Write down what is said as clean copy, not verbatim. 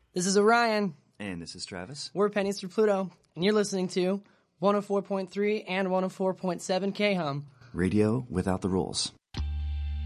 This is Orion. And this is Travis. We're Pennies for Pluto, and you're listening to 104.3 and 104.7 K-Hum. Radio without the rules.